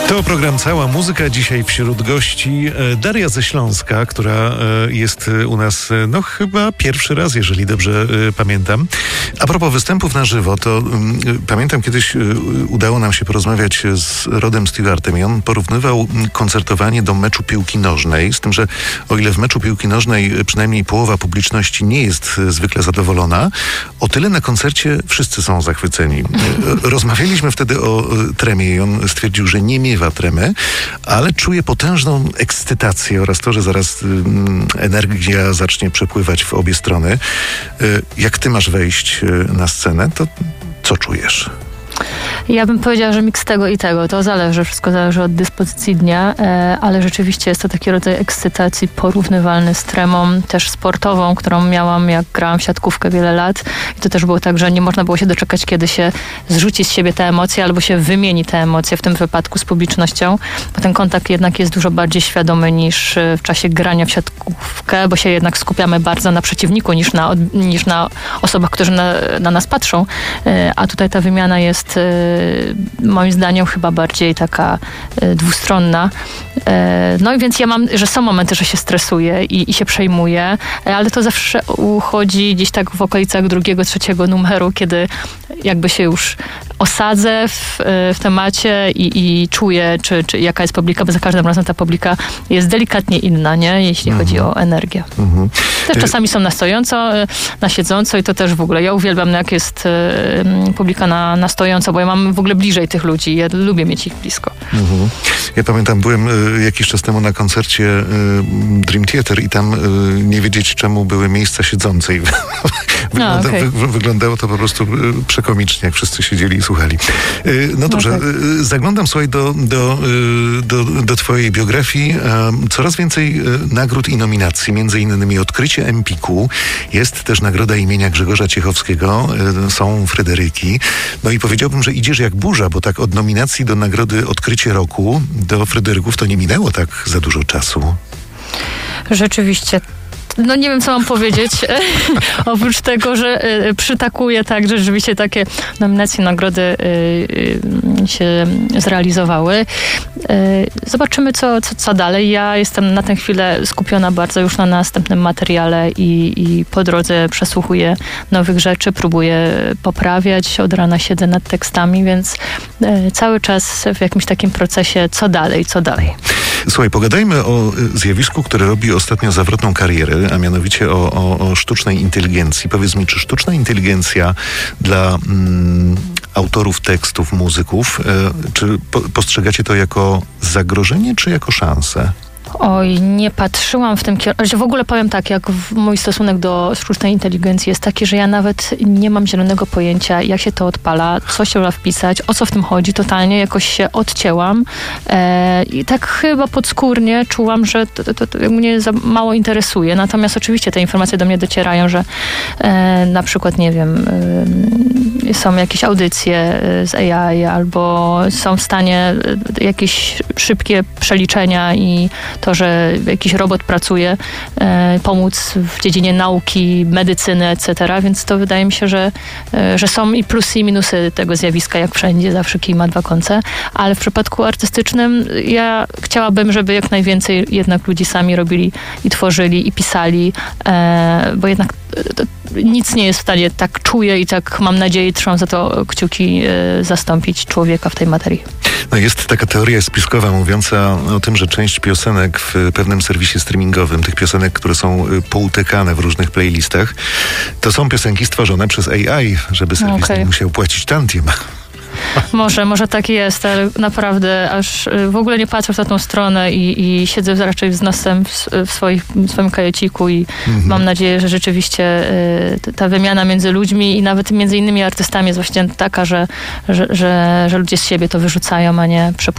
To program Cała Muzyka. Dzisiaj wśród gości Daria ze Śląska, która jest u nas chyba pierwszy raz, jeżeli dobrze pamiętam. A propos występów na żywo, to pamiętam kiedyś udało nam się porozmawiać z Rodem Stewartem i on porównywał koncertowanie do meczu piłki nożnej, z tym, że o ile w meczu piłki nożnej przynajmniej połowa publiczności nie jest zwykle zadowolona, o tyle na koncercie wszyscy są zachwyceni. Rozmawialiśmy wtedy o tremie i on stwierdził, że nie miewa tremy, ale czuje potężną ekscytację oraz to, że zaraz energia zacznie przepływać w obie strony. Jak ty masz wejść na scenę, to co czujesz? Ja bym powiedziała, że miks tego i tego. To zależy, wszystko zależy od dyspozycji dnia, ale rzeczywiście jest to taki rodzaj ekscytacji porównywalny z tremą też sportową, którą miałam, jak grałam w siatkówkę wiele lat. I to też było tak, że nie można było się doczekać, kiedy się zrzuci z siebie te emocje albo się wymieni te emocje, w tym wypadku z publicznością, bo ten kontakt jednak jest dużo bardziej świadomy niż w czasie grania w siatkówkę, bo się jednak skupiamy bardzo na przeciwniku niż na osobach, którzy na nas patrzą. A tutaj ta wymiana jest moim zdaniem chyba bardziej taka dwustronna. No i więc ja mam, że są momenty, że się stresuję i się przejmuję, ale to zawsze uchodzi gdzieś tak w okolicach drugiego, trzeciego numeru, kiedy jakby się już osadzę w temacie i czuję, czy jaka jest publika, bo za każdym razem ta publika jest delikatnie inna, nie? Jeśli chodzi o energię. Też czasami są na stojąco, na siedząco i to też w ogóle. Ja uwielbiam, jak jest publika na stojąco, bo ja mam w ogóle bliżej tych ludzi. Ja lubię mieć ich blisko. Ja pamiętam, byłem jakiś czas temu na koncercie Dream Theater i tam nie wiedzieć czemu były miejsca siedzące. Wyglądało to po prostu przekomicznie, jak wszyscy siedzieli i słuchali. No dobrze, zaglądam, słuchaj, do twojej biografii. Coraz więcej nagród i nominacji, między innymi Odkrycie Empiku. Jest też nagroda imienia Grzegorza Ciechowskiego. Są Fryderyki. No i powiedziałbym, że idziesz jak burza, bo tak od nominacji do nagrody Odkrycie Roku do Fryderyków to nie minęło tak za dużo czasu. Rzeczywiście. No nie wiem, co mam powiedzieć. Oprócz tego, że przytakuje tak, że rzeczywiście takie nominacje, nagrody się zrealizowały. Zobaczymy, co dalej. Ja jestem na tę chwilę skupiona bardzo już na następnym materiale i po drodze przesłuchuję nowych rzeczy, próbuję poprawiać. Od rana siedzę nad tekstami, więc cały czas w jakimś takim procesie co dalej. Słuchaj, pogadajmy o zjawisku, które robi ostatnio zawrotną karierę, a mianowicie o sztucznej inteligencji. Powiedz mi, czy sztuczna inteligencja dla autorów tekstów, muzyków, czy postrzegacie to jako zagrożenie, czy jako szansę? Oj, nie patrzyłam w tym kierunku. W ogóle powiem tak, jak mój stosunek do sztucznej inteligencji jest taki, że ja nawet nie mam zielonego pojęcia, jak się to odpala, co się da wpisać, o co w tym chodzi. Totalnie jakoś się odcięłam i tak chyba podskórnie czułam, że to mnie za mało interesuje. Natomiast oczywiście te informacje do mnie docierają, że na przykład, nie wiem, są jakieś audycje z AI albo są w stanie jakieś szybkie przeliczenia i to, że jakiś robot pracuje, pomóc w dziedzinie nauki, medycyny, etc. Więc to wydaje mi się, że są i plusy i minusy tego zjawiska, jak wszędzie, zawsze kij ma dwa końce. Ale w przypadku artystycznym ja chciałabym, żeby jak najwięcej jednak ludzi sami robili i tworzyli i pisali, bo jednak nic nie jest w stanie, tak czuję i tak mam nadzieję, trzymam za to kciuki, zastąpić człowieka w tej materii. No jest taka teoria spiskowa mówiąca o tym, że część piosenek w pewnym serwisie streamingowym, tych piosenek, które są poutykane w różnych playlistach, to są piosenki stworzone przez AI, żeby serwis nie musiał płacić tantiem. Może tak jest, ale naprawdę aż w ogóle nie patrzę w tą stronę i siedzę raczej z nosem w swoim kajeciku i mam nadzieję, że rzeczywiście ta wymiana między ludźmi i nawet między innymi artystami jest właśnie taka, że ludzie z siebie to wyrzucają, a nie